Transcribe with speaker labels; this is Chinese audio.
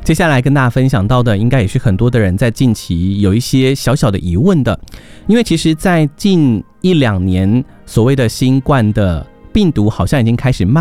Speaker 1: 接下来跟大家分享到的，应该也是很多的人在近期有一些小小的疑问的，因为其实在近1-2年，所谓的新冠的病毒好像已经开始